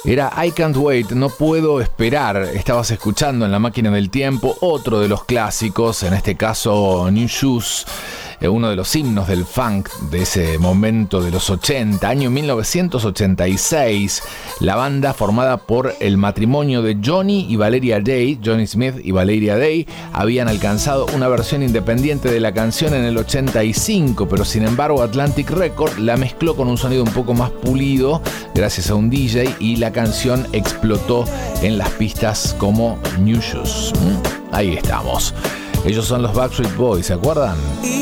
Era I Can't Wait, no puedo esperar. Estabas escuchando en La Máquina del Tiempo otro de los clásicos, en este caso New Shoes, uno de los himnos del funk de ese momento de los 80, año 1986. La banda, formada por el matrimonio de Johnny y Valeria Day, Johnny Smith y Valeria Day, habían alcanzado una versión independiente de la canción en el 85, pero sin embargo Atlantic Record la mezcló con un sonido un poco más pulido gracias a un DJ, y la canción explotó en las pistas como New Shoes. Ahí estamos. Ellos son los Backstreet Boys, ¿se acuerdan?